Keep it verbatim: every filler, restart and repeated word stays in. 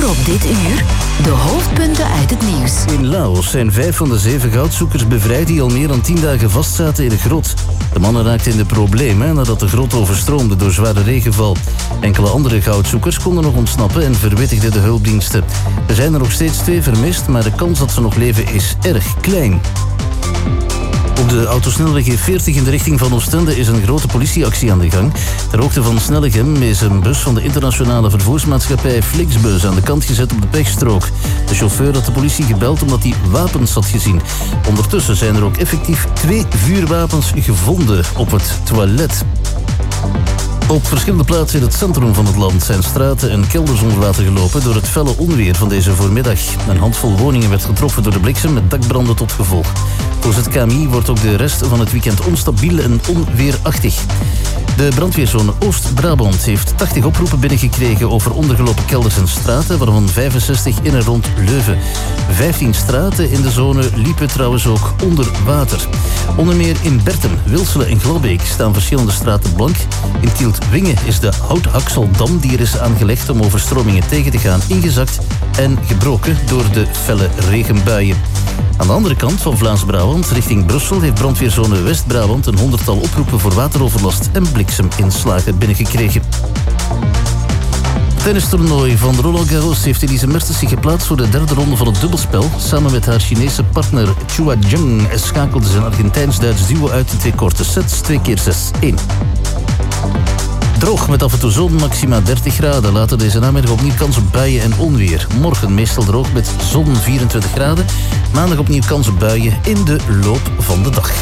Verder op dit uur de hoofdpunten uit het nieuws. In Laos zijn vijf van de zeven goudzoekers bevrijd die al meer dan tien dagen vastzaten in de grot. De mannen raakten in de problemen nadat de grot overstroomde door zware regenval. Enkele andere goudzoekers konden nog ontsnappen en verwittigden de hulpdiensten. Er zijn er nog steeds twee vermist, maar de kans dat ze nog leven is erg klein. Op de autosnelweg E veertig in de richting van Oostende is een grote politieactie aan de gang. Ter hoogte van Snellegem is een bus van de internationale vervoersmaatschappij Flixbus aan de kant gezet op de pechstrook. De chauffeur had de politie gebeld omdat hij wapens had gezien. Ondertussen zijn er ook effectief twee vuurwapens gevonden op het toilet. Op verschillende plaatsen in het centrum van het land zijn straten en kelders onder water gelopen door het felle onweer van deze voormiddag. Een handvol woningen werd getroffen door de bliksem met dakbranden tot gevolg. Volgens het K M I wordt ook de rest van het weekend onstabiel en onweerachtig. De brandweerzone Oost-Brabant heeft tachtig oproepen binnengekregen over ondergelopen kelders en straten, waarvan vijfenzestig in en rond Leuven. vijftien straten in de zone liepen trouwens ook onder water. Onder meer in Bertem, Wilselen en Glabbeek staan verschillende straten blank. In Tielt-Wingen is de Hout-Hakseldam die er is aangelegd om overstromingen tegen te gaan ingezakt en gebroken door de felle regenbuien. Aan de andere kant van Vlaams-Brabant, richting Brussel, heeft brandweerzone West-Brabant een honderdtal oproepen voor wateroverlast en blikseminslagen binnengekregen. Het tennistoernooi van Roland Garros heeft Elise Mertens zich geplaatst voor de derde ronde van het dubbelspel. Samen met haar Chinese partner Chua Zheng schakelde ze een Argentijns-Duits duo uit in twee korte sets, twee keer zes-één. Droog met af en toe zon, maxima dertig graden. Later deze namiddag opnieuw kans op buien en onweer. Morgen meestal droog met zon vierentwintig graden. Maandag opnieuw kans op buien in de loop van de dag.